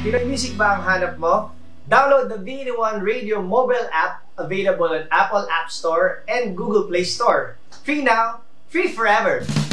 Pinoy Music ba ang hanap mo? Download the VN1 Radio mobile app available on Apple App Store and Google Play Store. Free now, free forever!